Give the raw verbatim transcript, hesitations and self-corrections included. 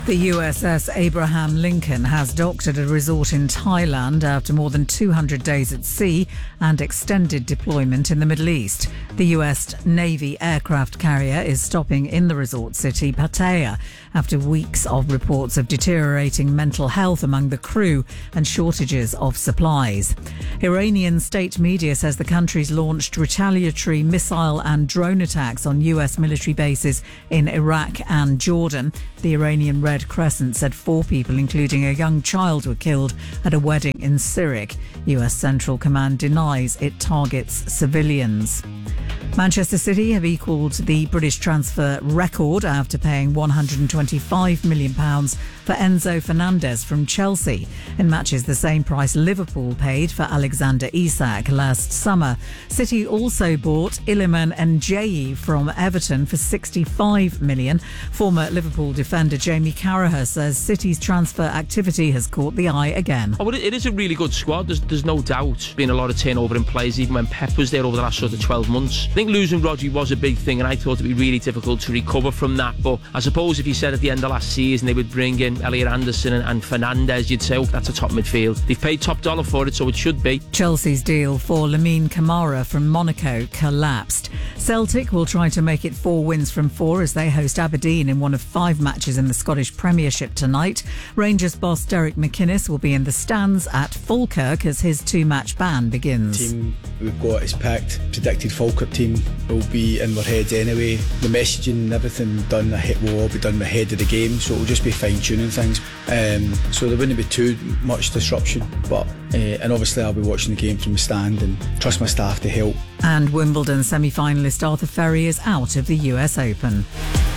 The U S S Abraham Lincoln has docked at a resort in Thailand after more than two hundred days at sea and extended deployment in the Middle East. The U S Navy aircraft carrier is stopping in the resort city, Pattaya, after weeks of reports of deteriorating mental health among the crew and shortages of supplies. Iranian state media says the country's launched retaliatory missile and drone attacks on U S military bases in Iraq and Jordan. The Iranian Red Crescent said four people, including a young child, were killed at a wedding in Sirik. U S Central Command denies it targets civilians. Manchester City have equalled the British transfer record after paying one hundred twenty-five million pounds for Enzo Fernandez from Chelsea, in matches the same price Liverpool paid for Alexander Isak last summer. City also bought Iliman Ndiaye from Everton for sixty-five million pounds. Former Liverpool defender Jamie Carragher says City's transfer activity has caught the eye again. Oh, it is a really good squad. There's, there's no doubt. Been a lot of turnover in players, even when Pep was there over the last sort of twelve months. I think losing Rodri was a big thing, and I thought it'd be really difficult to recover from that. But I suppose if you said at the end of last season they would bring in Elliot Anderson and, and Fernandes, you'd say, oh, that's a top midfield. They've paid top dollar for it, so it should be. Chelsea's deal for Lamine Camara from Monaco collapsed. Celtic will try to make it four wins from four as they host Aberdeen in one of five matches in the Scottish Premiership tonight. Rangers boss Derek McInnes will be in the stands at Falkirk as his two-match ban begins. The team we've got is packed. Predicted Falkirk team will be in their heads anyway. The messaging and everything done ahead will all be done ahead of the game, so it'll just be fine-tuning things. Um, so there wouldn't be too much disruption, but uh, and obviously I'll be watching the game from the stand and trust my staff to help. And Wimbledon semi-finalist Arthur Ferry is out of the U S Open.